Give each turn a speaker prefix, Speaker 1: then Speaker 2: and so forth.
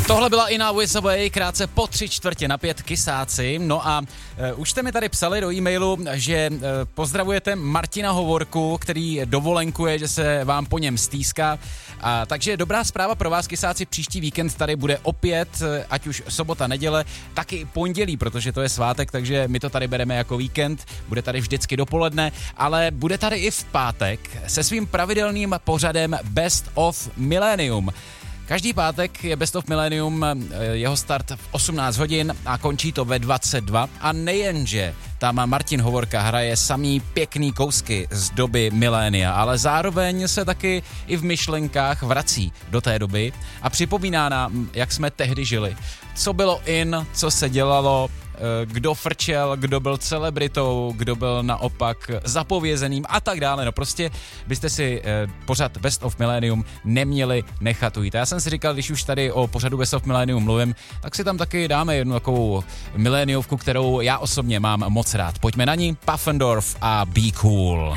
Speaker 1: Tohle byla Inna With Away, krátce po 3/4 Kysáci. No a už jste mi tady psali do e-mailu, že pozdravujete Martina Hovorku, který dovolenkuje, že se vám po něm stýská. Takže dobrá zpráva pro vás, Kysáci, příští víkend tady bude opět, ať už sobota, neděle, taky pondělí, protože to je svátek, takže my to tady bereme jako víkend, bude tady vždycky dopoledne, ale bude tady i v pátek se svým pravidelným pořadem Best of Millennium. Každý pátek je Best of Millennium, jeho start v 18 hodin a končí to ve 22. A nejenže tam Martin Hovorka hraje samý pěkný kousky z doby milénia, ale zároveň se taky i v myšlenkách vrací do té doby a připomíná nám, jak jsme tehdy žili. Co bylo in, co se dělalo, kdo frčel, kdo byl celebritou, kdo byl naopak zapovězeným a tak dále. No prostě byste si pořad Best of Millennium neměli nechat ujít. A já jsem si říkal, když už tady o pořadu Best of Millennium mluvím, tak si tam taky dáme jednu takovou miléniovku, kterou já osobně mám moc rád. Pojďme na ní, Puffendorf a Be Cool.